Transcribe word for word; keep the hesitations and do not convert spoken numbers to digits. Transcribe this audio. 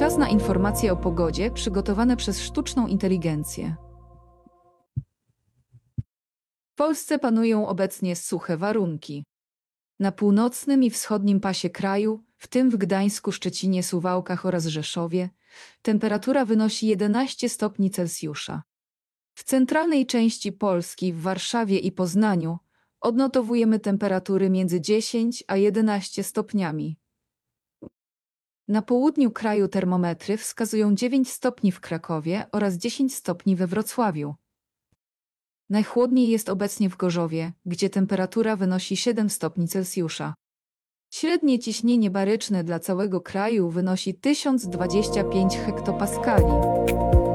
Czas na informacje o pogodzie przygotowane przez sztuczną inteligencję. W Polsce panują obecnie suche warunki. Na północnym i wschodnim pasie kraju, w tym w Gdańsku, Szczecinie, Suwałkach oraz Rzeszowie, temperatura wynosi jedenaście stopni Celsjusza. W centralnej części Polski, w Warszawie i Poznaniu, odnotowujemy temperatury między dziesięć a jedenaście stopniami. Na południu kraju termometry wskazują dziewięć stopni w Krakowie oraz dziesięć stopni we Wrocławiu. Najchłodniej jest obecnie w Gorzowie, gdzie temperatura wynosi siedem stopni Celsjusza. Średnie ciśnienie baryczne dla całego kraju wynosi tysiąc dwadzieścia pięć hektopaskali.